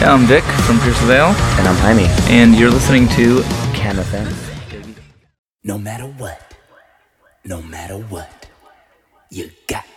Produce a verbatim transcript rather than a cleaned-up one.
Yeah, I'm Vic from Pierce Vale. And I'm Jaime. And you're listening to Cam F M. No matter what, no matter what, you got